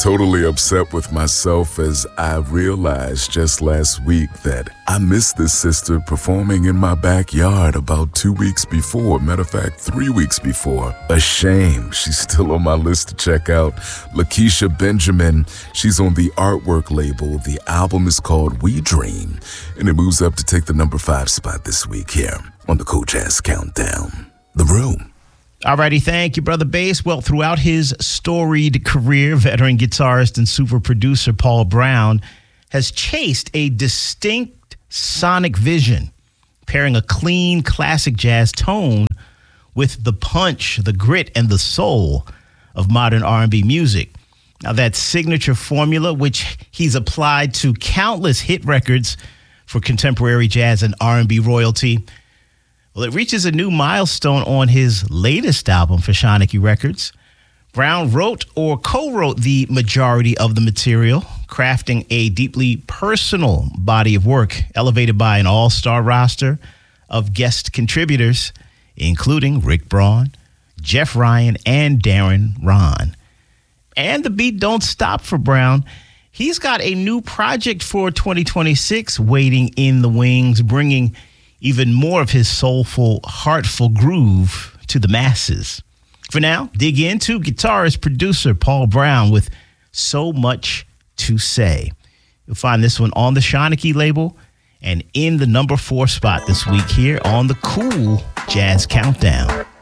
totally upset with myself as I realized just last week that I missed this sister performing in my backyard about 2 weeks before. Matter of fact, 3 weeks before. A shame. She's still on my list to check out. Lakeisha Benjamin. She's on the Artwork label. The album is called We Dream, and it moves up to take the number 5 spot this week here on the Cool Jazz Countdown. The Room. Alrighty, thank you, Brother Bass. Well, throughout his storied career, veteran guitarist and super producer Paul Brown has chased a distinct sonic vision, pairing a clean classic jazz tone with the punch, the grit, and the soul of modern R&B music. Now, that signature formula, which he's applied to countless hit records for contemporary jazz and R&B royalty, well, it reaches a new milestone on his latest album for Shanachie Records. Brown wrote or co-wrote the majority of the material, crafting a deeply personal body of work elevated by an all-star roster of guest contributors, including Rick Braun, Jeff Ryan, and Darren Rahn. And the beat don't stop for Brown. He's got a new project for 2026 waiting in the wings, bringing even more of his soulful, heartful groove to the masses. For now, dig into guitarist, producer Paul Brown with So Much to Say. You'll find this one on the Shanachie label and in the number 4 spot this week here on the Cool Jazz Countdown.